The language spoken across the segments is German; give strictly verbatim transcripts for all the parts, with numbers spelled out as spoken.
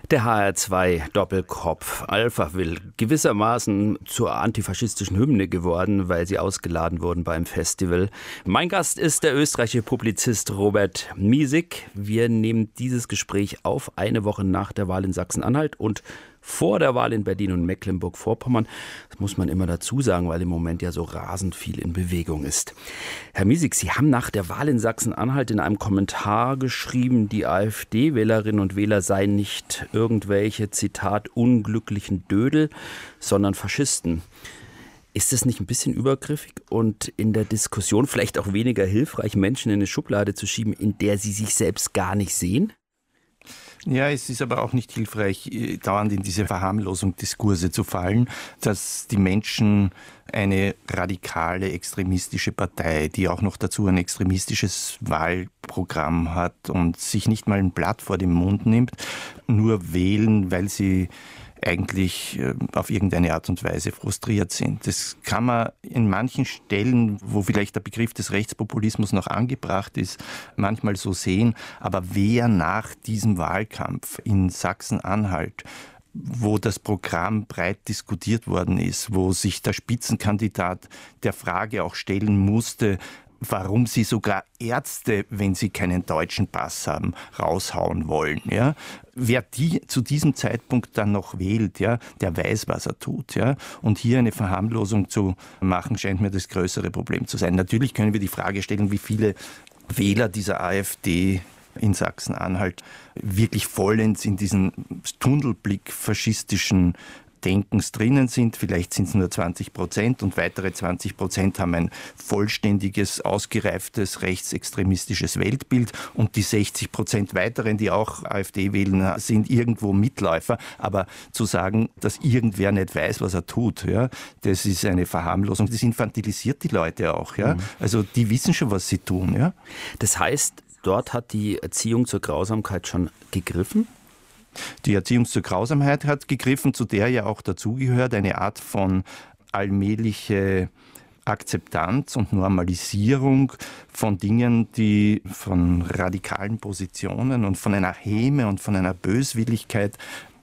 Der H R zwei Doppelkopf Alphaville, gewissermaßen zur antifaschistischen Hymne geworden, weil sie ausgeladen wurden beim Festival. Mein Gast ist der österreichische Publizist Robert Miesig. Wir nehmen dieses Gespräch auf, eine Woche nach der Wahl in Sachsen-Anhalt und vor der Wahl in Berlin und Mecklenburg-Vorpommern. Das muss man immer dazu sagen, weil im Moment ja so rasend viel in Bewegung ist. Herr Miesig, Sie haben nach der Wahl in Sachsen-Anhalt in einem Kommentar geschrieben, die AfD-Wählerinnen und Wähler seien nicht irgendwelche, Zitat, unglücklichen Dödel, sondern Faschisten. Ist das nicht ein bisschen übergriffig und in der Diskussion vielleicht auch weniger hilfreich, Menschen in eine Schublade zu schieben, in der sie sich selbst gar nicht sehen? Ja, es ist aber auch nicht hilfreich, dauernd in diese Verharmlosung Diskurse zu fallen, dass die Menschen eine radikale, extremistische Partei, die auch noch dazu ein extremistisches Wahlprogramm hat und sich nicht mal ein Blatt vor den Mund nimmt, nur wählen, weil sie eigentlich auf irgendeine Art und Weise frustriert sind. Das kann man in manchen Stellen, wo vielleicht der Begriff des Rechtspopulismus noch angebracht ist, manchmal so sehen. Aber wer nach diesem Wahlkampf in Sachsen-Anhalt, wo das Programm breit diskutiert worden ist, wo sich der Spitzenkandidat der Frage auch stellen musste, warum sie sogar Ärzte, wenn sie keinen deutschen Pass haben, raushauen wollen. Ja? Wer die zu diesem Zeitpunkt dann noch wählt, ja, der weiß, was er tut. Ja? Und hier eine Verharmlosung zu machen, scheint mir das größere Problem zu sein. Natürlich können wir die Frage stellen, wie viele Wähler dieser AfD in Sachsen-Anhalt wirklich vollends in diesen Tunnelblick faschistischen Denkens drinnen sind. Vielleicht sind es nur zwanzig Prozent und weitere zwanzig Prozent haben ein vollständiges, ausgereiftes, rechtsextremistisches Weltbild und die sechzig Prozent weiteren, die auch AfD wählen, sind irgendwo Mitläufer. Aber zu sagen, dass irgendwer nicht weiß, was er tut, ja, das ist eine Verharmlosung. Das infantilisiert die Leute auch. Ja. Mhm. Also die wissen schon, was sie tun. Ja. Das heißt, dort hat die Erziehung zur Grausamkeit schon gegriffen? Die Erziehung zur Grausamkeit hat gegriffen, zu der ja auch dazugehört eine Art von allmähliche Akzeptanz und Normalisierung von Dingen, die von radikalen Positionen und von einer Häme und von einer Böswilligkeit,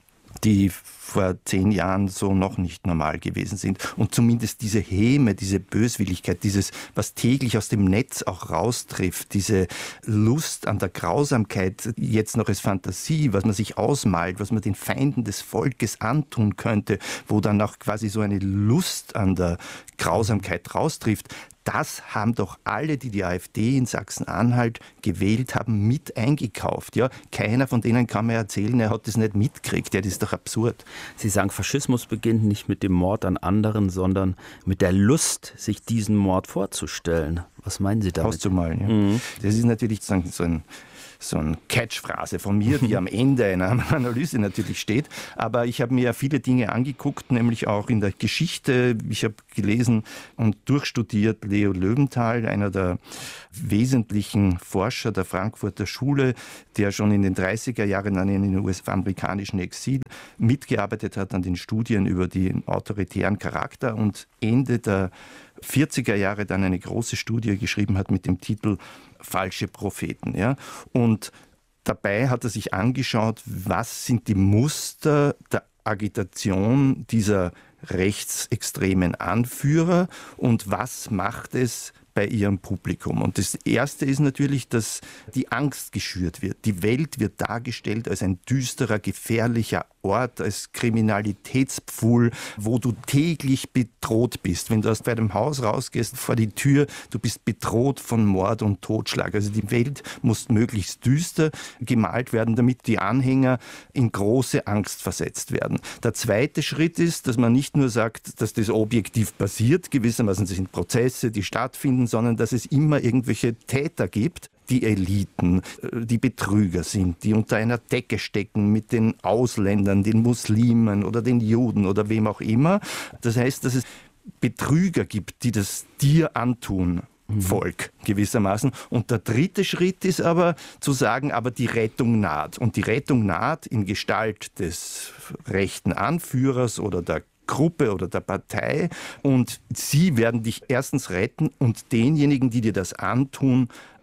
die vor zehn Jahren so noch nicht normal gewesen sind. Und zumindest diese Häme, diese Böswilligkeit, dieses, was täglich aus dem Netz auch raustrifft, diese Lust an der Grausamkeit, jetzt noch als Fantasie, was man sich ausmalt, was man den Feinden des Volkes antun könnte, wo dann auch quasi so eine Lust an der Grausamkeit raustrifft, das haben doch alle, die die AfD in Sachsen-Anhalt gewählt haben, mit eingekauft. Ja? Keiner von denen kann mir erzählen, er hat das nicht mitgekriegt. Ja, das ist doch absurd. Sie sagen, Faschismus beginnt nicht mit dem Mord an anderen, sondern mit der Lust, sich diesen Mord vorzustellen. Was meinen Sie damit? Auszumalen, ja. Mhm. Das ist natürlich so ein so eine Catchphrase von mir, die am Ende einer Analyse natürlich steht. Aber ich habe mir ja viele Dinge angeguckt, nämlich auch in der Geschichte. Ich habe gelesen und durchstudiert Leo Löwenthal, einer der wesentlichen Forscher der Frankfurter Schule, der schon in den dreißiger Jahren an den U S-amerikanischen Exil mitgearbeitet hat, an den Studien über den autoritären Charakter und Ende der vierziger Jahre dann eine große Studie geschrieben hat mit dem Titel Falsche Propheten. Ja? Und dabei hat er sich angeschaut, was sind die Muster der Agitation dieser rechtsextremen Anführer und was macht es bei ihrem Publikum. Und das Erste ist natürlich, dass die Angst geschürt wird. Die Welt wird dargestellt als ein düsterer, gefährlicher Ort, als Kriminalitätspfuhl, wo du täglich bedroht bist. Wenn du aus deinem Haus rausgehst, vor die Tür, du bist bedroht von Mord und Totschlag. Also die Welt muss möglichst düster gemalt werden, damit die Anhänger in große Angst versetzt werden. Der zweite Schritt ist, dass man nicht nur sagt, dass das objektiv passiert, gewissermaßen sind Prozesse, die stattfinden, sondern dass es immer irgendwelche Täter gibt, die Eliten, die Betrüger sind, die unter einer Decke stecken mit den Ausländern, den Muslimen oder den Juden oder wem auch immer. Das heißt, dass es Betrüger gibt, die das dir antun. Volk gewissermaßen. Und der dritte Schritt ist aber zu sagen, aber die Rettung naht. Und die Rettung naht in Gestalt des rechten Anführers oder der Gruppe oder der Partei und sie werden dich erstens retten und denjenigen, die dir das antun,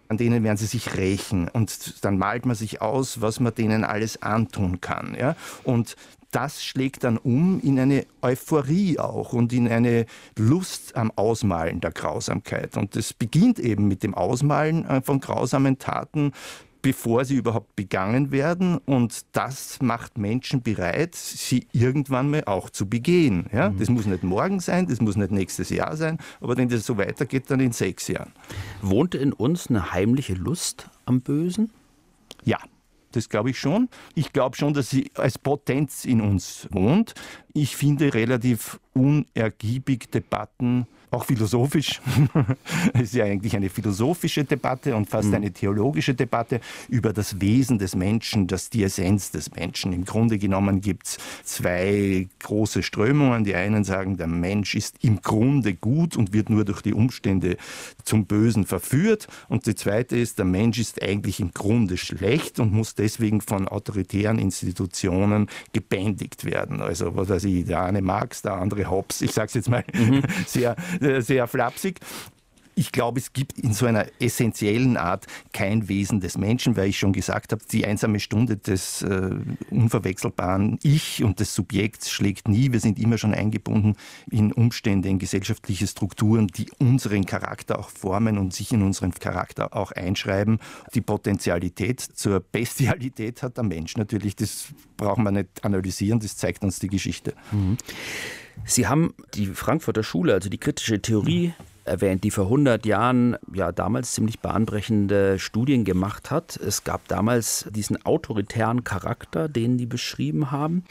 an denen werden sie sich rächen. Und dann malt man sich aus, was man denen alles antun kann. Ja? Und das schlägt dann um in eine Euphorie auch und in eine Lust am Ausmalen der Grausamkeit. Und das beginnt eben mit dem Ausmalen von grausamen Taten, bevor sie überhaupt begangen werden. Und das macht Menschen bereit, sie irgendwann mal auch zu begehen. Ja? Mhm. Das muss nicht morgen sein, das muss nicht nächstes Jahr sein, aber wenn das so weitergeht, dann in sechs Jahren. Wohnt in uns eine heimliche Lust am Bösen? Ja. Das glaube ich schon. Ich glaube schon, dass sie als Potenz in uns wohnt. Ich finde relativ unergiebig Debatten, auch philosophisch. Es ist ja eigentlich eine philosophische Debatte und fast mhm. eine theologische Debatte über das Wesen des Menschen, das die Essenz des Menschen. Im Grunde genommen gibt es zwei große Strömungen. Die einen sagen, der Mensch ist im Grunde gut und wird nur durch die Umstände zum Bösen verführt. Und die zweite ist, der Mensch ist eigentlich im Grunde schlecht und muss deswegen von autoritären Institutionen gebändigt werden. Also was weiß ich, der eine Marx, der andere Hobbes. Ich sage es jetzt mal mhm. sehr, sehr flapsig. Ich glaube, es gibt in so einer essentiellen Art kein Wesen des Menschen, weil ich schon gesagt habe, die einsame Stunde des äh, unverwechselbaren Ich und des Subjekts schlägt nie. Wir sind immer schon eingebunden in Umstände, in gesellschaftliche Strukturen, die unseren Charakter auch formen und sich in unseren Charakter auch einschreiben. Die Potentialität zur Bestialität hat der Mensch natürlich. Das brauchen wir nicht analysieren, das zeigt uns die Geschichte. Mhm. Sie haben die Frankfurter Schule, also die kritische Theorie, mhm. erwähnt, die vor hundert Jahren ja damals ziemlich bahnbrechende Studien gemacht hat. Es gab damals diesen autoritären Charakter, den die beschrieben haben.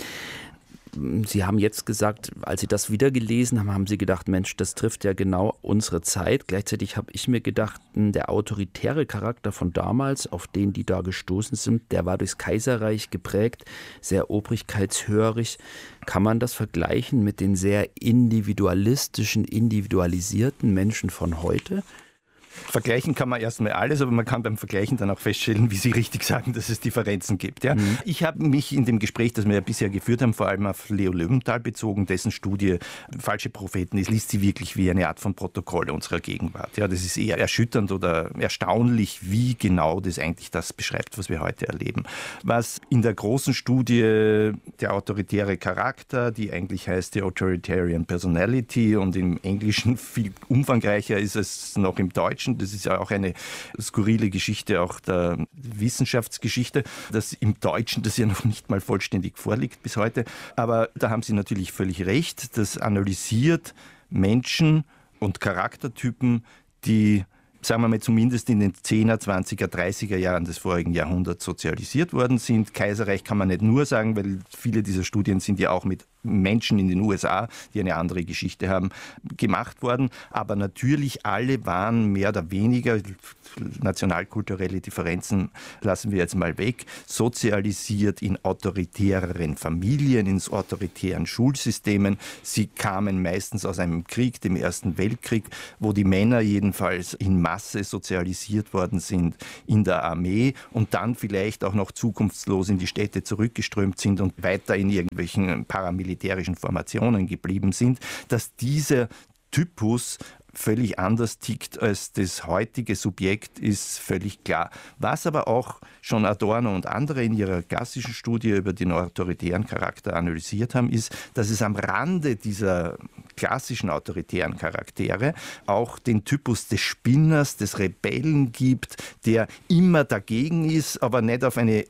Sie haben jetzt gesagt, als Sie das wieder gelesen haben, haben Sie gedacht, Mensch, das trifft ja genau unsere Zeit. Gleichzeitig habe ich mir gedacht, der autoritäre Charakter von damals, auf den die da gestoßen sind, der war durchs Kaiserreich geprägt, sehr obrigkeitshörig. Kann man das vergleichen mit den sehr individualistischen, individualisierten Menschen von heute? Vergleichen kann man erstmal alles, aber man kann beim Vergleichen dann auch feststellen, wie Sie richtig sagen, dass es Differenzen gibt. Ja? Mhm. Ich habe mich in dem Gespräch, das wir ja bisher geführt haben, vor allem auf Leo Löwenthal bezogen, dessen Studie Falsche Propheten. Es liest sie wirklich wie eine Art von Protokoll unserer Gegenwart. Ja, das ist eher erschütternd oder erstaunlich, wie genau das eigentlich das beschreibt, was wir heute erleben. Was in der großen Studie der autoritäre Charakter, die eigentlich heißt die Authoritarian Personality und im Englischen viel umfangreicher ist es noch im Deutschen. Das ist ja auch eine skurrile Geschichte auch der Wissenschaftsgeschichte, dass im Deutschen das ja noch nicht mal vollständig vorliegt bis heute. Aber da haben Sie natürlich völlig recht. Das analysiert Menschen und Charaktertypen, die, sagen wir mal, zumindest in den zehner, zwanziger, dreißiger Jahren des vorigen Jahrhunderts sozialisiert worden sind. Kaiserreich kann man nicht nur sagen, weil viele dieser Studien sind ja auch mit Menschen in den U S A, die eine andere Geschichte haben, gemacht worden. Aber natürlich alle waren mehr oder weniger, nationalkulturelle Differenzen lassen wir jetzt mal weg, sozialisiert in autoritäreren Familien, in autoritären Schulsystemen. Sie kamen meistens aus einem Krieg, dem Ersten Weltkrieg, wo die Männer jedenfalls in Masse sozialisiert worden sind in der Armee und dann vielleicht auch noch zukunftslos in die Städte zurückgeströmt sind und weiter in irgendwelchen paramilitärischen militärischen Formationen geblieben sind, dass dieser Typus völlig anders tickt als das heutige Subjekt, ist völlig klar. Was aber auch schon Adorno und andere in ihrer klassischen Studie über den autoritären Charakter analysiert haben, ist, dass es am Rande dieser klassischen autoritären Charaktere auch den Typus des Spinners, des Rebellen gibt, der immer dagegen ist, aber nicht auf eine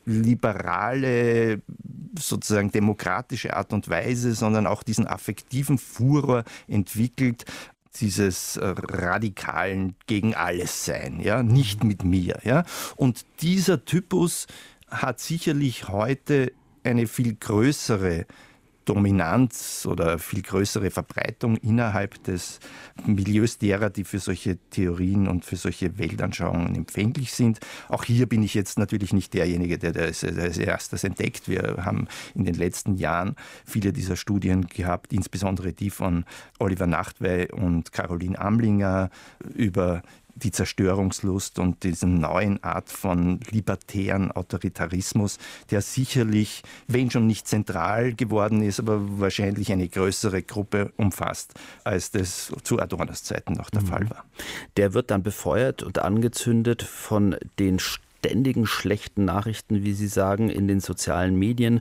liberale, sozusagen demokratische Art und Weise, sondern auch diesen affektiven Furor entwickelt, dieses radikalen gegen alles sein, ja, nicht mit mir, ja. Und dieser Typus hat sicherlich heute eine viel größere Dominanz oder viel größere Verbreitung innerhalb des Milieus derer, die für solche Theorien und für solche Weltanschauungen empfänglich sind. Auch hier bin ich jetzt natürlich nicht derjenige, der das als erstes entdeckt. Wir haben in den letzten Jahren viele dieser Studien gehabt, insbesondere die von Oliver Nachtwey und Caroline Amlinger über die Zerstörungslust und diesen neuen Art von libertären Autoritarismus, der sicherlich, wenn schon nicht zentral geworden ist, aber wahrscheinlich eine größere Gruppe umfasst, als das zu Adornos Zeiten noch der mhm. Fall war. Der wird dann befeuert und angezündet von den ständigen schlechten Nachrichten, wie Sie sagen, in den sozialen Medien.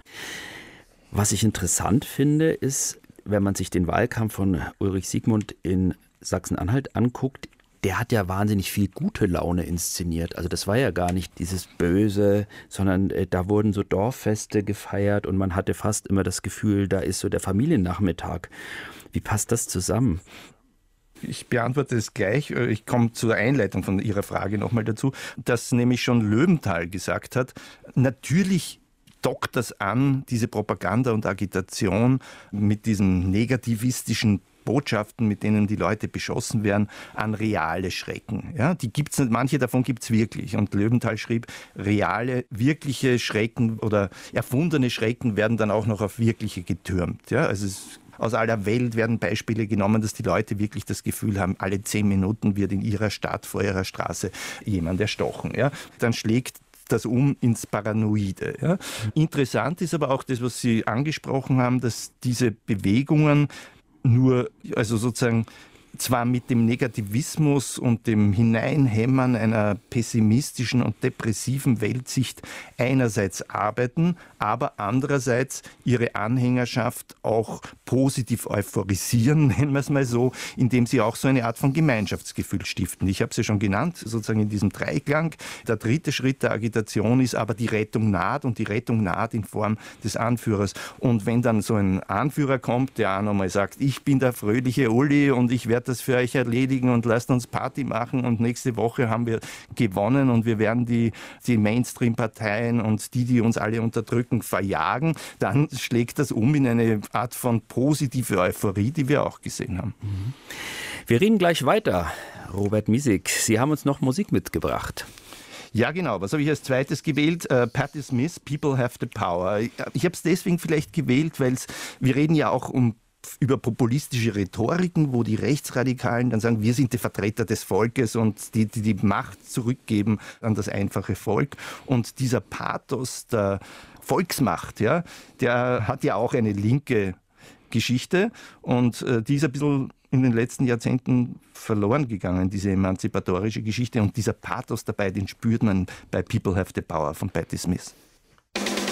Was ich interessant finde, ist, wenn man sich den Wahlkampf von Ulrich Siegmund in Sachsen-Anhalt anguckt, der hat ja wahnsinnig viel gute Laune inszeniert. Also das war ja gar nicht dieses Böse, sondern äh, da wurden so Dorffeste gefeiert und man hatte fast immer das Gefühl, da ist so der Familiennachmittag. Wie passt das zusammen? Ich beantworte es gleich. Ich komme zur Einleitung von Ihrer Frage nochmal dazu, dass nämlich schon Löwenthal gesagt hat, natürlich dockt das an, diese Propaganda und Agitation mit diesen negativistischen Botschaften, mit denen die Leute beschossen werden, an reale Schrecken. Ja, die gibt's nicht, manche davon gibt es wirklich. Und Löwenthal schrieb, reale, wirkliche Schrecken oder erfundene Schrecken werden dann auch noch auf wirkliche getürmt. Ja, also es, aus aller Welt werden Beispiele genommen, dass die Leute wirklich das Gefühl haben, alle zehn Minuten wird in ihrer Stadt, vor ihrer Straße jemand erstochen. Ja, dann schlägt das um ins Paranoide. Ja. Interessant ist aber auch das, was Sie angesprochen haben, dass diese Bewegungen nur, also sozusagen zwar mit dem Negativismus und dem Hineinhämmern einer pessimistischen und depressiven Weltsicht einerseits arbeiten, aber andererseits ihre Anhängerschaft auch positiv euphorisieren, nennen wir es mal so, indem sie auch so eine Art von Gemeinschaftsgefühl stiften. Ich habe es ja schon genannt, sozusagen in diesem Dreiklang. Der dritte Schritt der Agitation ist aber die Rettung naht und die Rettung naht in Form des Anführers. Und wenn dann so ein Anführer kommt, der auch nochmal sagt, ich bin der fröhliche Uli und ich werde das für euch erledigen und lasst uns Party machen und nächste Woche haben wir gewonnen und wir werden die, die Mainstream-Parteien und die, die uns alle unterdrücken, verjagen, dann schlägt das um in eine Art von positive Euphorie, die wir auch gesehen haben. Wir reden gleich weiter. Robert Misig, Sie haben uns noch Musik mitgebracht. Ja, genau. Was habe ich als zweites gewählt? Uh, Patti Smith, People Have the Power. Ich, ich habe es deswegen vielleicht gewählt, weil wir reden ja auch um über populistische Rhetoriken, wo die Rechtsradikalen dann sagen, wir sind die Vertreter des Volkes und die, die die Macht zurückgeben an das einfache Volk. Und dieser Pathos der Volksmacht, ja, der hat ja auch eine linke Geschichte und äh, die ist ein bisschen in den letzten Jahrzehnten verloren gegangen, diese emanzipatorische Geschichte. Und dieser Pathos dabei, den spürt man bei People Have the Power von Patti Smith.